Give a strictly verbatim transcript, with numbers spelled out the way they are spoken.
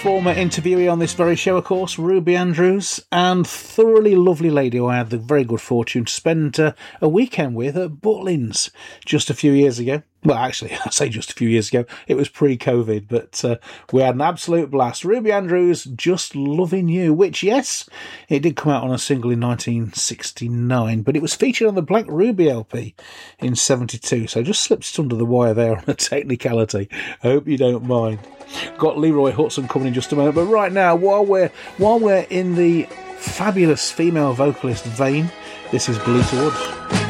former interviewee on this very show, of course, Ruby Andrews, and thoroughly lovely lady who I had the very good fortune to spend uh, a weekend with at Butlins just a few years ago. Well, actually, I say just a few years ago. It was pre-COVID, but uh, we had an absolute blast. Ruby Andrews, Just Loving You, which, yes, it did come out on a single in nineteen sixty-nine, but it was featured on the Black Ruby L P in seventy-two, so just slipped under the wire there on a technicality. I hope you don't mind. Got Leroy Hudson coming in just a moment, but right now, while we're, while we're in the fabulous female vocalist vein, this is Belita Woods.